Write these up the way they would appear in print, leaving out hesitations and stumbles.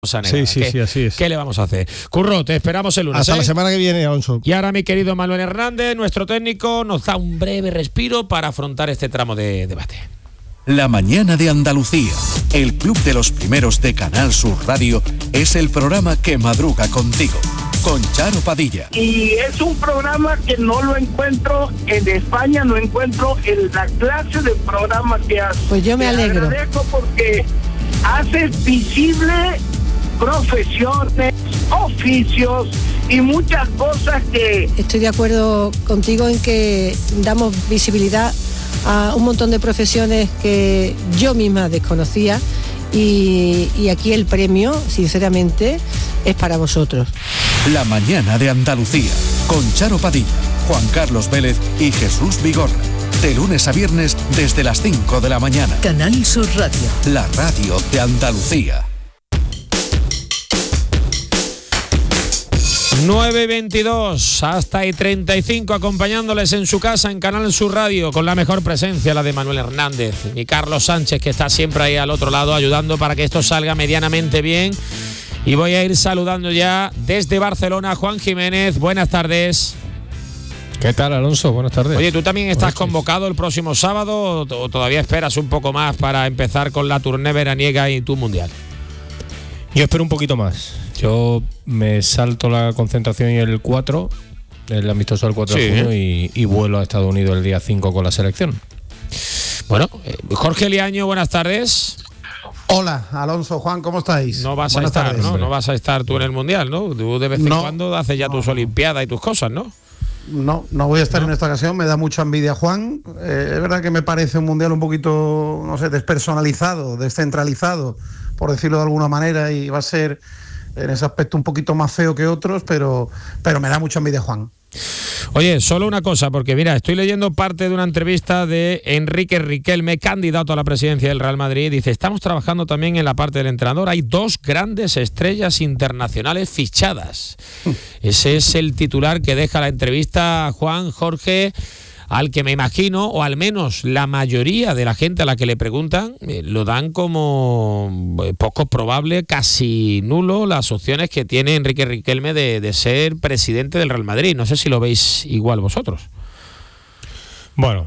Sí, así es. ¿Qué le vamos a hacer? Curro, te esperamos el lunes. Hasta la semana que viene, Alonso. Y ahora mi querido Manuel Hernández, nuestro técnico, nos da un breve respiro para afrontar este tramo de debate. La mañana de Andalucía, el club de los primeros de Canal Sur Radio, es el programa que madruga contigo, con Charo Padilla. Y es un programa que no lo encuentro en España, no encuentro en la clase de programa que hace. Pues yo me alegro. Te agradezco porque haces visible profesiones, oficios y muchas cosas que... Estoy de acuerdo contigo en que damos visibilidad a un montón de profesiones que yo misma desconocía y aquí el premio, sinceramente, es para vosotros. La mañana de Andalucía, con Charo Padilla, Juan Carlos Vélez y Jesús Vigorra. De lunes a viernes desde las 5 de la mañana. Canal Sur Radio. La radio de Andalucía. 9:22, hasta y 35, acompañándoles en su casa en Canal Sur Radio, con la mejor presencia, la de Manuel Hernández y Carlos Sánchez, que está siempre ahí al otro lado ayudando para que esto salga medianamente bien. Y voy a ir saludando ya desde Barcelona a Juan Jiménez. Buenas tardes. ¿Qué tal, Alonso? Buenas tardes. Oye, ¿tú también estás convocado el próximo sábado o todavía esperas un poco más para empezar con la tournée veraniega y tu mundial? Yo espero un poquito más. Yo me salto la concentración y el 4, el amistoso del 4 de junio, y vuelo a Estados Unidos el día 5 con la selección. Bueno, Jorge Liaño, buenas tardes. Hola, Alonso, Juan, ¿cómo estáis? No vas a estar, ¿no? No vas a estar tú en el mundial, ¿no? Tú de vez en cuando haces ya tus olimpiadas y tus cosas, ¿no? No voy a estar en esta ocasión, me da mucha envidia, Juan. Es verdad que me parece un mundial un poquito, no sé, despersonalizado, descentralizado, por decirlo de alguna manera, y va a ser en ese aspecto un poquito más feo que otros, pero me da mucha envidia, Juan. Oye, solo una cosa, porque mira, estoy leyendo parte de una entrevista de Enrique Riquelme, candidato a la presidencia del Real Madrid. Dice, estamos trabajando también en la parte del entrenador. Hay 2 grandes estrellas internacionales fichadas. Ese es el titular que deja la entrevista, Juan, Jorge, al que me imagino, o al menos la mayoría de la gente a la que le preguntan, lo dan como poco probable, casi nulo, las opciones que tiene Enrique Riquelme de ser presidente del Real Madrid. No sé si lo veis igual vosotros. Bueno,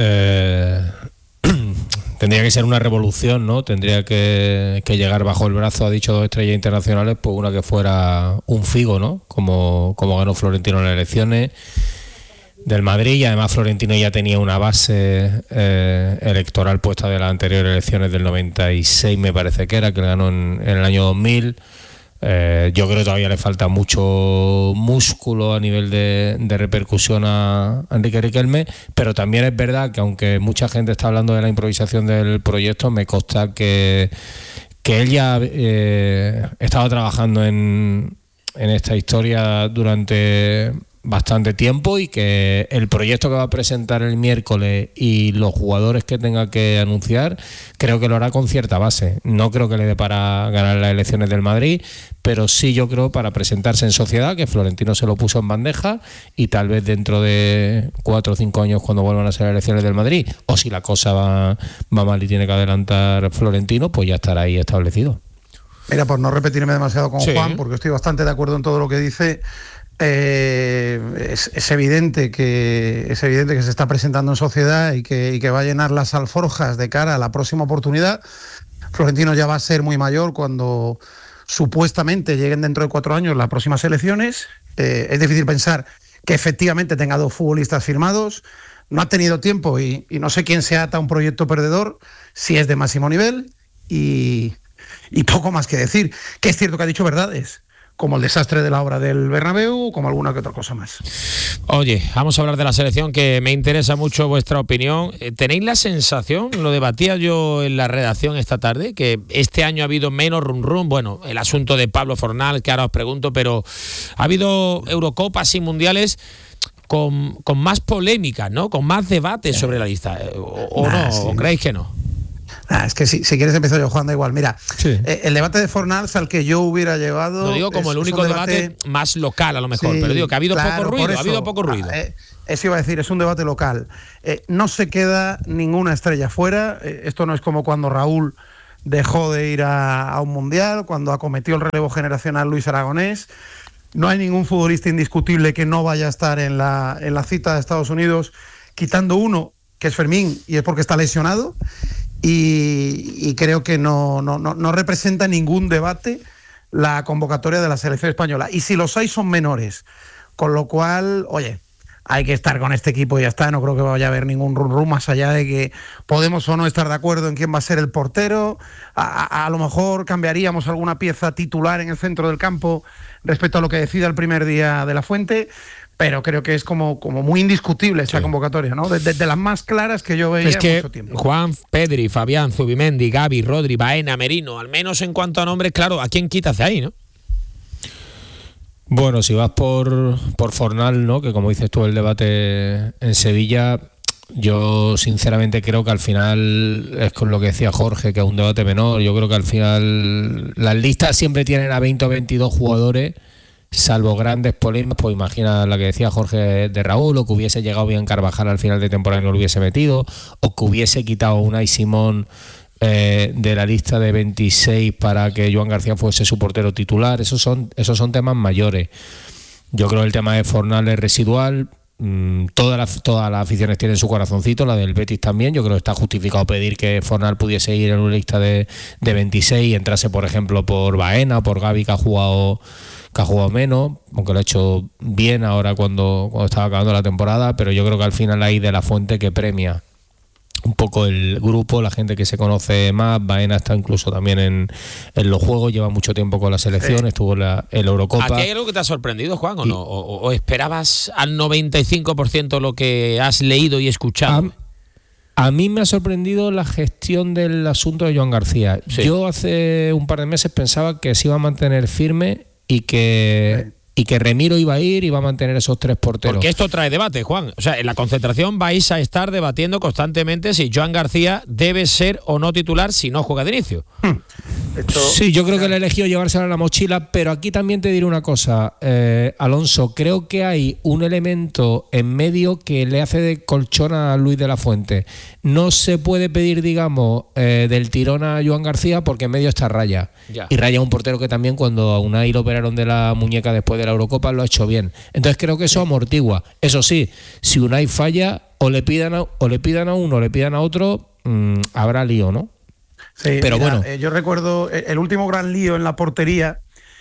tendría que ser una revolución, ¿no? Tendría que llegar bajo el brazo, ha dicho 2 estrellas internacionales, pues una que fuera un Figo, ¿no? Como ganó Florentino en las elecciones del Madrid, y además Florentino ya tenía una base electoral puesta de las anteriores elecciones del 96, me parece que era, que ganó en el año 2000. Yo creo que todavía le falta mucho músculo a nivel de repercusión a Enrique Riquelme, pero también es verdad que aunque mucha gente está hablando de la improvisación del proyecto, me consta que él ya estaba trabajando en esta historia durante bastante tiempo, y que el proyecto que va a presentar el miércoles y los jugadores que tenga que anunciar, creo que lo hará con cierta base. No creo que le dé para ganar las elecciones del Madrid, pero sí yo creo para presentarse en sociedad, que Florentino se lo puso en bandeja, y tal vez dentro de 4 o 5 años, cuando vuelvan a ser las elecciones del Madrid, o si la cosa va mal y tiene que adelantar Florentino, pues ya estará ahí establecido. Mira, por no repetirme demasiado con Juan, porque estoy bastante de acuerdo en todo lo que dice. Es evidente que se está presentando en sociedad y que va a llenar las alforjas de cara a la próxima oportunidad. Florentino ya va a ser muy mayor cuando supuestamente lleguen dentro de 4 años las próximas elecciones. Es difícil pensar que efectivamente tenga 2 futbolistas firmados. No ha tenido tiempo y no sé quién se ata a un proyecto perdedor, si es de máximo nivel, y poco más que decir. Que es cierto que ha dicho verdades, como el desastre de la obra del Bernabéu, como alguna que otra cosa más. Oye, vamos a hablar de la selección, que me interesa mucho vuestra opinión. ¿Tenéis la sensación, lo debatía yo en la redacción esta tarde, que este año ha habido menos rum-rum? Bueno, el asunto de Pablo Fornal, que ahora os pregunto, pero ha habido Eurocopas y Mundiales con más polémica, ¿no? Con más debate sobre la lista. ¿O no? ¿O creéis que no? Es que si quieres empiezo yo, Juan, da igual. Mira, el debate de Fornals al que yo hubiera llevado... Lo digo como el único debate más local, a lo mejor, pero digo que ha habido poco ruido. Eso iba a decir, es un debate local. No se queda ninguna estrella fuera. Esto no es como cuando Raúl dejó de ir a un mundial, cuando acometió el relevo generacional Luis Aragonés. No hay ningún futbolista indiscutible que no vaya a estar en la cita de Estados Unidos, quitando uno, que es Fermín, y es porque está lesionado, y creo que no representa ningún debate la convocatoria de la selección española. Y si los hay, son menores, con lo cual, oye, hay que estar con este equipo y ya está. No creo que vaya a haber ningún rum más allá de que podemos o no estar de acuerdo en quién va a ser el portero. A lo mejor cambiaríamos alguna pieza titular en el centro del campo respecto a lo que decida el primer día de la Fuente, pero creo que es como muy indiscutible esta convocatoria, ¿no? De las más claras que yo veía en mucho tiempo. Juan, Pedri, Fabián, Zubimendi, Gavi, Rodri, Baena, Merino, al menos en cuanto a nombres, claro, ¿a quién quitas de ahí, no? Bueno, si vas por Fornal, ¿no? Que como dices tú, el debate en Sevilla, yo sinceramente creo que al final es con lo que decía Jorge, que es un debate menor. Yo creo que al final las listas siempre tienen a 20 o 22 jugadores, salvo grandes polémicas. Pues imagina la que decía Jorge de Raúl, o que hubiese llegado bien Carvajal al final de temporada y no lo hubiese metido, o que hubiese quitado a Unai Simón de la lista de 26 para que Joan García fuese su portero titular. Esos son temas mayores. Yo creo que el tema de Fornal es residual. Todas las aficiones tienen su corazoncito, la del Betis también. Yo creo que está justificado pedir que Fornal pudiese ir en una lista de 26 y entrase, por ejemplo, por Baena, por Gavi, que ha jugado menos, aunque lo ha hecho bien ahora cuando estaba acabando la temporada. Pero yo creo que al final hay de la Fuente que premia un poco el grupo, la gente que se conoce más. Baena está incluso también en los juegos, lleva mucho tiempo con la selección, estuvo en la Eurocopa. ¿A ti hay algo que te ha sorprendido, Juan, o no? ¿O esperabas al 95% lo que has leído y escuchado? A mí me ha sorprendido la gestión del asunto de Joan García. Sí. Yo hace un par de meses pensaba que se iba a mantener firme y que Remiro iba a ir y va a mantener esos 3 porteros. Porque esto trae debate, Juan. O sea, en la concentración vais a estar debatiendo constantemente si Joan García debe ser o no titular si no juega de inicio. Sí, yo creo que le he elegido llevársela a la mochila, pero aquí también te diré una cosa, Alonso, creo que hay un elemento en medio que le hace de colchón a Luis de la Fuente. No se puede pedir, digamos, del tirón a Joan García porque en medio está Raya. Ya. Y Raya es un portero que también, cuando a Unai lo operaron de la muñeca después de la Eurocopa, lo ha hecho bien. Entonces creo que eso amortigua. Eso sí, si Unai falla, o le pidan a uno o le pidan a otro, habrá lío, ¿no? Sí, pero mira, bueno. Yo recuerdo el último gran lío en la portería,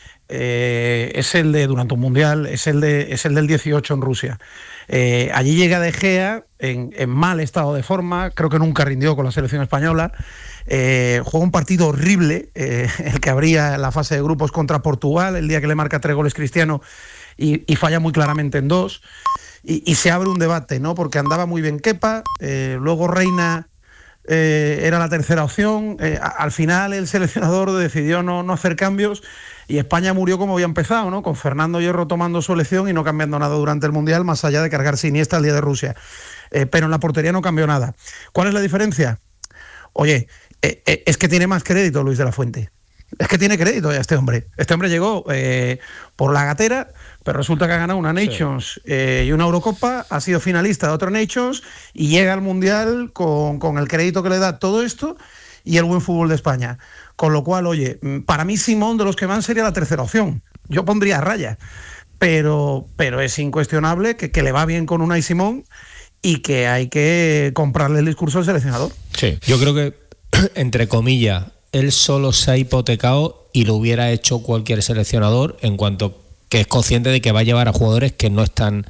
es el de, durante un mundial, es el del 18 en Rusia. Allí llega De Gea en mal estado de forma, creo que nunca rindió con la selección española. Juega un partido horrible, el que abría la fase de grupos contra Portugal, el día que le marca 3 goles Cristiano y falla muy claramente en 2. Y se abre un debate, ¿no? Porque andaba muy bien Kepa, luego Reina era la tercera opción. Al final el seleccionador decidió no hacer cambios y España murió como había empezado, ¿no? Con Fernando Hierro tomando su elección y no cambiando nada durante el Mundial, más allá de cargarse Iniesta el día de Rusia. Pero en la portería no cambió nada. ¿Cuál es la diferencia? Oye, es que tiene más crédito Luis de la Fuente. Es que tiene crédito ya este hombre. Este hombre llegó por la gatera, pero resulta que ha ganado una Nations y una Eurocopa, ha sido finalista de otra Nations y llega al Mundial con el crédito que le da todo esto y el buen fútbol de España. Con lo cual, oye, para mí Simón, de los que van, sería la tercera opción. Yo pondría a Raya, pero es incuestionable que le va bien con Unai Simón y que hay que comprarle el discurso al seleccionador. Sí, yo creo que, entre comillas, él solo se ha hipotecado y lo hubiera hecho cualquier seleccionador, en cuanto que es consciente de que va a llevar a jugadores que no están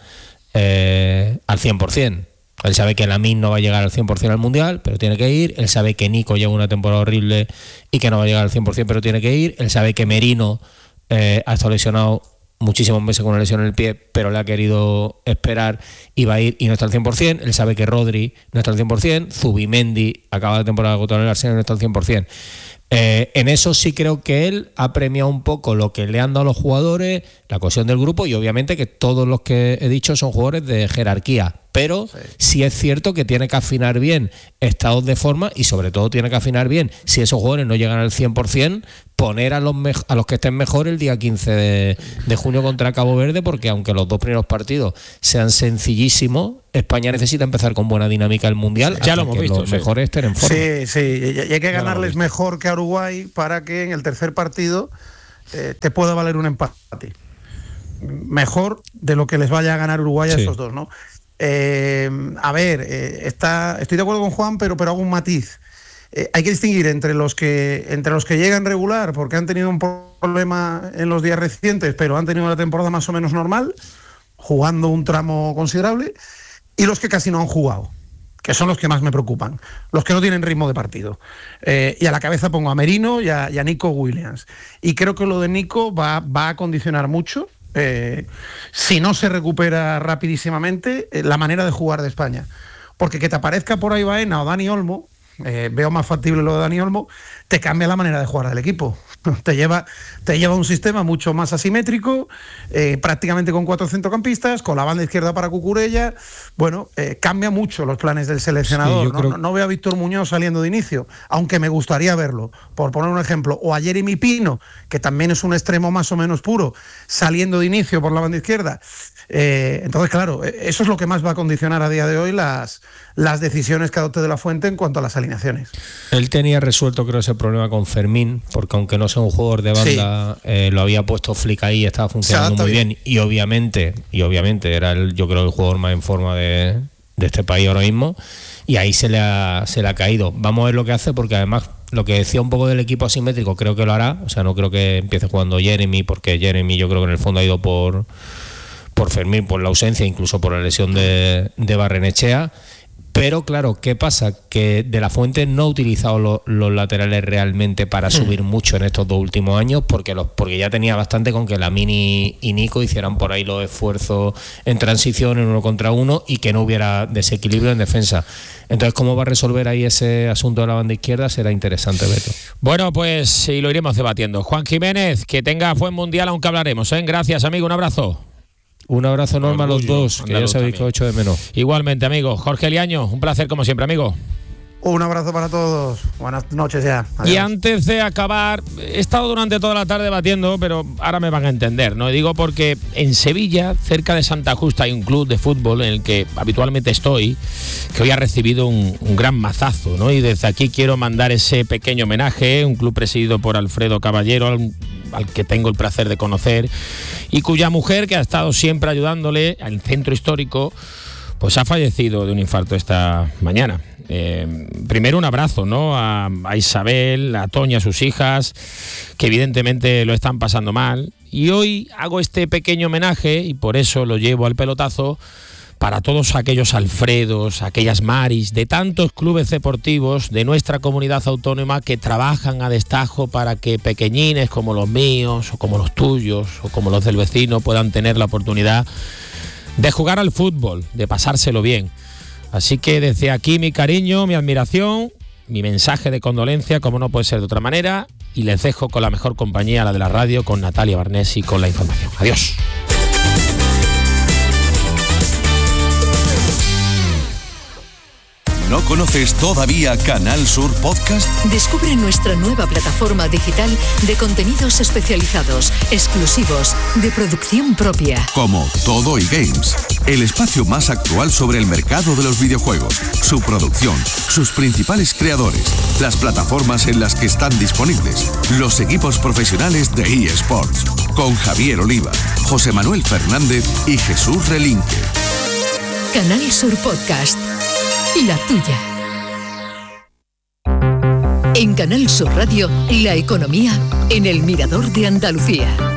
al 100%. Él sabe que Lamine no va a llegar al 100% al Mundial, pero tiene que ir. Él sabe que Nico lleva una temporada horrible y que no va a llegar al 100%, pero tiene que ir. Él sabe que Merino ha estado lesionado muchísimos meses con una lesión en el pie, pero le ha querido esperar y va a ir y no está al 100%. Él sabe que Rodri no está al 100%. Zubimendi acaba la temporada con el Arsenal y no está al 100%. En eso sí creo que él ha premiado un poco lo que le han dado los jugadores, la cohesión del grupo, y obviamente que todos los que he dicho son jugadores de jerarquía. pero sí es cierto que tiene que afinar bien estados de forma y sobre todo tiene que afinar bien, si esos jugadores no llegan al 100%, poner a los que estén mejor el día 15 de junio contra Cabo Verde, porque aunque los 2 primeros partidos sean sencillísimos, España necesita empezar con buena dinámica el Mundial. Ya lo hemos visto. Los mejores estén en forma. Sí, y hay que ganarles mejor que a Uruguay para que en el tercer partido te pueda valer un empate. Mejor de lo que les vaya a ganar Uruguay a estos dos, ¿no? Estoy de acuerdo con Juan, pero hago un matiz. Hay que distinguir entre los que llegan regular porque han tenido un problema en los días recientes, pero han tenido una temporada más o menos normal, jugando un tramo considerable, y los que casi no han jugado, que son los que más me preocupan, los que no tienen ritmo de partido. Y a la cabeza pongo a Merino y a Nico Williams. Y creo que lo de Nico va a condicionar mucho, si no se recupera rapidísimamente, la manera de jugar de España. Porque que te aparezca por ahí Baena o Dani Olmo, veo más factible lo de Dani Olmo, te cambia la manera de jugar del equipo. Te lleva un sistema mucho más asimétrico, prácticamente con 4 centrocampistas, con la banda izquierda para Cucurella. Bueno, cambia mucho los planes del seleccionador. Sí, no veo a Víctor Muñoz saliendo de inicio, aunque me gustaría verlo, por poner un ejemplo, o a Jeremy Pino, que también es un extremo más o menos puro, saliendo de inicio por la banda izquierda. Entonces, claro, eso es lo que más va a condicionar a día de hoy las decisiones que adopte De la Fuente en cuanto a las alineaciones. Él tenía resuelto, creo, ese problema con Fermín, porque aunque no sea un jugador de banda, lo había puesto Flick ahí, estaba funcionando muy bien. Y obviamente era yo creo el jugador más en forma de este país ahora mismo, y ahí se le ha caído. Vamos a ver lo que hace, porque además lo que decía un poco del equipo asimétrico creo que lo hará. O sea, no creo que empiece jugando Jeremy, porque Jeremy yo creo que en el fondo ha ido por Fermín, por la ausencia, incluso por la lesión de Barrenechea. Pero claro, ¿qué pasa? Que De la Fuente no ha utilizado los laterales realmente para subir mucho en estos 2 últimos años, porque ya tenía bastante con que Lamine y Nico hicieran por ahí los esfuerzos en transición, en 1 contra 1, y que no hubiera desequilibrio en defensa. Entonces, ¿cómo va a resolver ahí ese asunto de la banda izquierda? Será interesante verlo. Bueno, pues sí, lo iremos debatiendo. Juan Jiménez, que tenga buen Mundial, aunque hablaremos, ¿eh? Gracias, amigo, un abrazo. Un abrazo enorme a los dos, que ya sabéis que os echo de menos. Igualmente, amigo. Jorge Liaño, un placer como siempre, amigo. Un abrazo para todos. Buenas noches ya. Adiós. Y antes de acabar, he estado durante toda la tarde debatiendo, pero ahora me van a entender, ¿no? Y digo porque en Sevilla, cerca de Santa Justa, hay un club de fútbol en el que habitualmente estoy, que hoy ha recibido un gran mazazo, ¿no? Y desde aquí quiero mandar ese pequeño homenaje, un club presidido por Alfredo Caballero, al que tengo el placer de conocer, y cuya mujer, que ha estado siempre ayudándole al centro histórico, pues ha fallecido de un infarto esta mañana. Primero un abrazo, ¿no? A Isabel, a Toña, a sus hijas, que evidentemente lo están pasando mal. Y hoy hago este pequeño homenaje, y por eso lo llevo al pelotazo, para todos aquellos Alfredos, aquellas Maris, de tantos clubes deportivos de nuestra comunidad autónoma que trabajan a destajo para que pequeñines como los míos, o como los tuyos, o como los del vecino, puedan tener la oportunidad de jugar al fútbol, de pasárselo bien. Así que desde aquí mi cariño, mi admiración, mi mensaje de condolencia, como no puede ser de otra manera, y les dejo con la mejor compañía, la de la radio, con Natalia Barnés y con la información. Adiós. ¿No conoces todavía Canal Sur Podcast? Descubre nuestra nueva plataforma digital de contenidos especializados, exclusivos, de producción propia. Como Todo y Games, el espacio más actual sobre el mercado de los videojuegos, su producción, sus principales creadores, las plataformas en las que están disponibles, los equipos profesionales de eSports, con Javier Oliva, José Manuel Fernández y Jesús Relinque. Canal Sur Podcast. La tuya. En Canal Sur Radio, la economía en el Mirador de Andalucía.